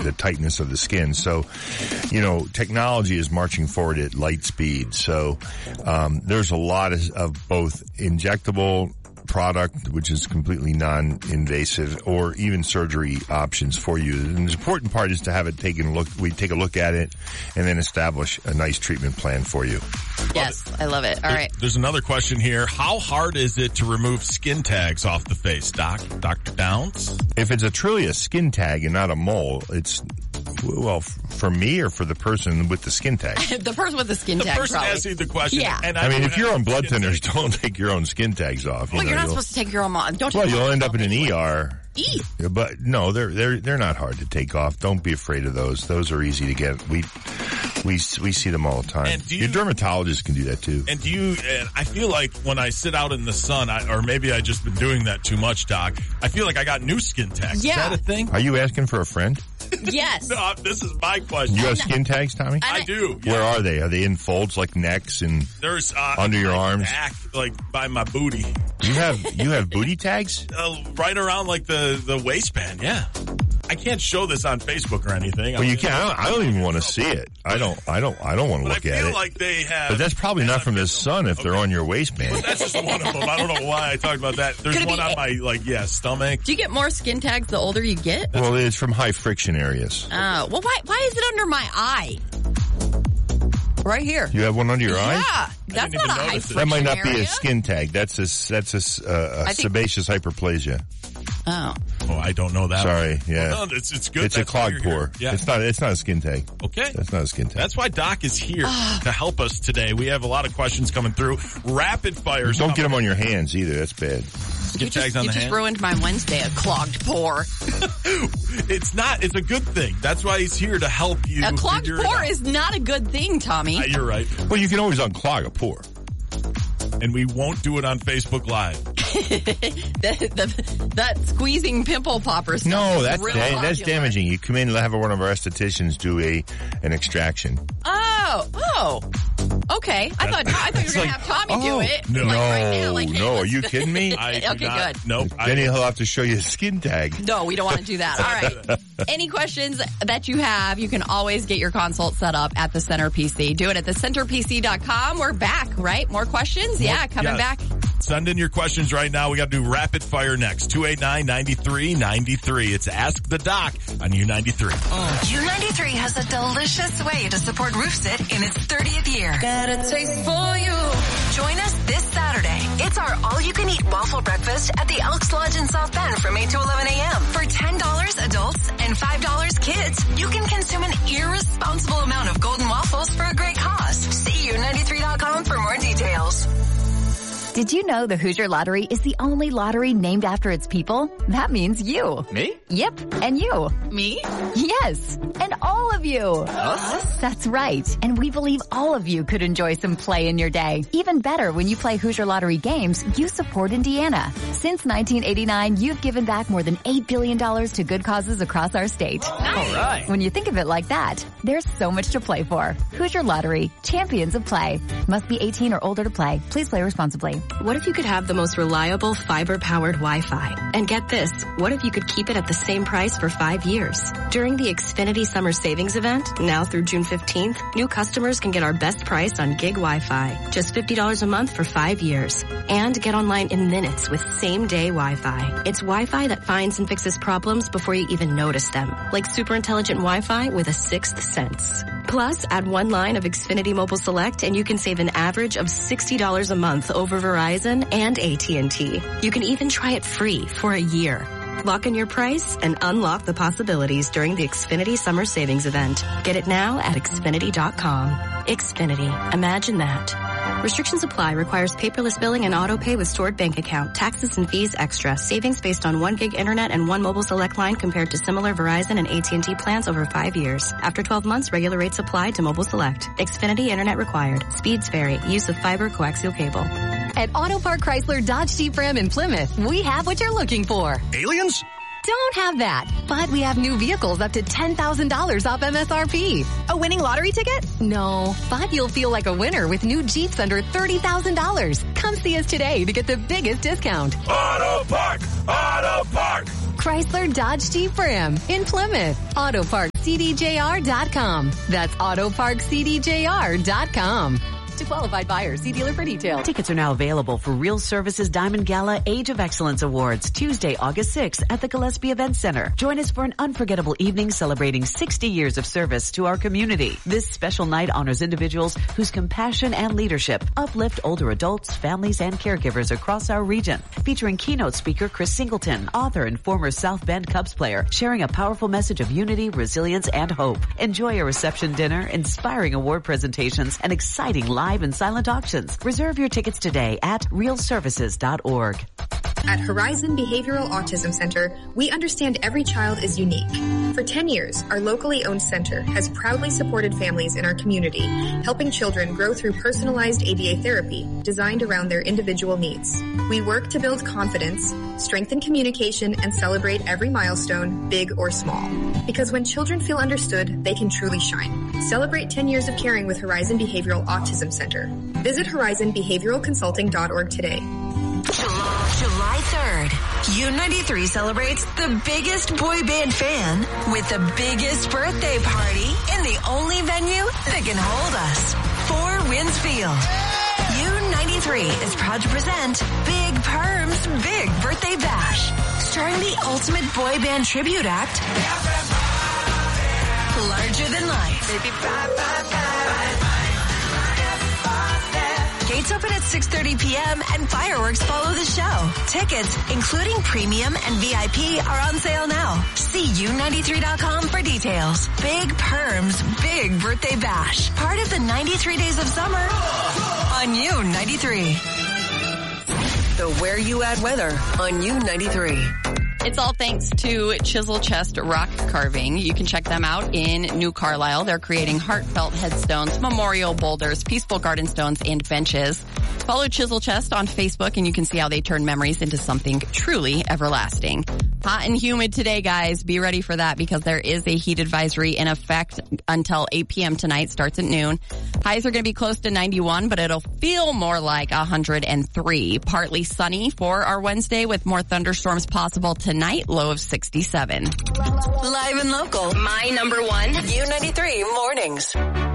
the tightness of the skin. So, technology is marching forward at light speed. So, there's a lot of both injectable product, which is completely non-invasive, or even surgery options for you. And the important part is to have it we take a look at it and then establish a nice treatment plan for you. Yes, I love it. All right. There's another question here. How hard is it to remove skin tags off the face, Doc? Dr. Downs? If it's truly a skin tag and not a mole, it's, well, for me or for the person with the skin tag? The person with the skin tag, The person asking the question. Yeah. And I mean, if you're on blood thinners, don't take your own skin tags off. Well, you're not supposed to take your own off. Well, you'll end up in an ER. Eat. But no, they're not hard to take off. Don't be afraid of those. Those are easy to get. We see them all the time. Your dermatologist can do that too. And I feel like when I sit out in the sun, or maybe I just been doing that too much, Doc, I feel like I got new skin tags. Yeah. Is that a thing? Are you asking for a friend? Yes. No, this is my question. You have skin tags, Tommy? I do. Yeah. Where are they? Are they in folds like necks and there's under your arms? Back, like by my booty. You have booty tags? Right around like the waistband. Yeah. I can't show this on Facebook or anything. Well, you can't. I don't even want to see it. I don't want to look at it. I feel like they have. But that's probably not from the sun if they're on your waistband. Well, that's just one of them. I don't know why I talked about that. There's one on my stomach. Do you get more skin tags the older you get? Well, it's from high friction areas. Well, why is it under my eye? Right here. You have one under your eye? Yeah, that's not a high friction That might not area. be a skin tag. That's a sebaceous hyperplasia. Oh, I don't know that. Sorry, yeah. Well, no, it's good. It's a clogged pore. Yeah. It's not a skin tag. Okay. That's not a skin tag. That's why Doc is here to help us today. We have a lot of questions coming through. Rapid fires. Don't get them on your hands either. That's bad. Skin tags on the hand. You just ruined my Wednesday, a clogged pore. It's not. It's a good thing. That's why he's here to help you. A clogged pore is not a good thing, Tommy. You're right. Well, you can always unclog a pore. And we won't do it on Facebook Live. that squeezing pimple popper stuff. No, that's that's damaging. You come in and have one of our estheticians do an extraction. Oh. Okay. I thought you were going to have Tommy do it. No. Right now, Are you kidding me? Okay, good. Nope. Then he'll have to show you a skin tag. No, we don't want to do that. All right. Any questions that you have, you can always get your consult set up at the Center PC. Do it at thecenterpc.com. We're back, right? More questions? Yeah, coming back. Send in your questions right now. We got to do rapid fire next. 289-9393. It's Ask the Doc on U93. U93 has a delicious way to support RoofSit in its 30th year. Got a taste for you. Join us this Saturday. It's our all-you-can-eat waffle breakfast at the Elks Lodge in South Bend from 8 to 11 a.m. For $10 adults and $5 kids, you can consume an irresponsible amount of golden waffles for a great cause. See U93.com for more details. Did you know the Hoosier Lottery is the only lottery named after its people? That means you. Me? Yep, and you. Me? Yes, and all of you. Us? That's right, and we believe all of you could enjoy some play in your day. Even better, when you play Hoosier Lottery games, you support Indiana. Since 1989, you've given back more than $8 billion to good causes across our state. All right. When you think of it like that, there's so much to play for. Hoosier Lottery, champions of play. Must be 18 or older to play. Please play responsibly. What if you could have the most reliable fiber-powered Wi-Fi? And get this, what if you could keep it at the same price for 5 years? During the Xfinity Summer Savings Event, now through June 15th, new customers can get our best price on gig Wi-Fi. Just $50 a month for 5 years. And get online in minutes with same-day Wi-Fi. It's Wi-Fi that finds and fixes problems before you even notice them. Like super intelligent Wi-Fi with a sixth sense. Plus, add one line of Xfinity Mobile Select and you can save an average of $60 a month over Verizon and AT&T. You can even try it free for a year. Lock in your price and unlock the possibilities during the Xfinity Summer Savings Event. Get it now at Xfinity.com. Xfinity. Imagine that. Restrictions apply. Requires paperless billing and auto pay with stored bank account. Taxes and fees extra. Savings based on 1 gig internet and 1 mobile select line compared to similar Verizon and AT&T plans over 5 years. After 12 months, regular rates apply to mobile select. Xfinity internet required. Speeds vary. Use of fiber coaxial cable. At Auto Park Chrysler Dodge Jeep Ram in Plymouth, we have what you're looking for. Aliens? Don't have that, but we have new vehicles up to $10,000 off MSRP. A winning lottery ticket? No, but you'll feel like a winner with new Jeeps under $30,000. Come see us today to get the biggest discount. Auto Park! Auto Park! Chrysler Dodge Jeep Ram in Plymouth. AutoPartsCDJR.com. That's AutoPartsCDJR.com. To qualified buyers, see dealer for details. Tickets are now available for Real Services Diamond Gala Age of Excellence Awards, Tuesday, August 6th at the Gillespie Event Center. Join us for an unforgettable evening celebrating 60 years of service to our community. This special night honors individuals whose compassion and leadership uplift older adults, families, and caregivers across our region. Featuring keynote speaker Chris Singleton, author and former South Bend Cubs player, sharing a powerful message of unity, resilience, and hope. Enjoy a reception dinner, inspiring award presentations, and exciting live and silent auctions. Reserve your tickets today at realservices.org. At Horizon Behavioral Autism Center, we understand every child is unique. For 10 years, our locally owned center has proudly supported families in our community, helping children grow through personalized ABA therapy designed around their individual needs. We work to build confidence, strengthen communication, and celebrate every milestone, big or small. Because when children feel understood, they can truly shine. Celebrate 10 years of caring with Horizon Behavioral Autism Center. Visit horizonbehavioralconsulting.org today. July 3rd, U93 celebrates the biggest boy band fan with the biggest birthday party in the only venue that can hold us. 4 Winds Field. U93 is proud to present Big Perm's Big Birthday Bash, starring the ultimate boy band tribute act, Larger Than Life. Gates open at 6:30 p.m. and fireworks follow the show. Tickets, including premium and VIP, are on sale now. See U93.com for details. Big Perm's Big Birthday Bash. Part of the 93 Days of Summer on U93. The Where You At weather on U93. It's all thanks to Chisel Chest Rock Carving. You can check them out in New Carlisle. They're creating heartfelt headstones, memorial boulders, peaceful garden stones, and benches. Follow Chisel Chest on Facebook and you can see how they turn memories into something truly everlasting. Hot and humid today, guys. Be ready for that because there is a heat advisory in effect until 8 p.m. tonight. Starts at noon. Highs are going to be close to 91, but it'll feel more like 103. Partly sunny for our Wednesday with more thunderstorms possible tonight. Low of 67. Live and local. My number one, U93 Mornings.